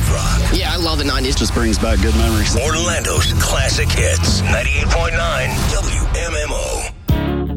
rock. Yeah, I love the 90s. Just brings back good memories. Orlando's classic hits. 98.9 WMMO.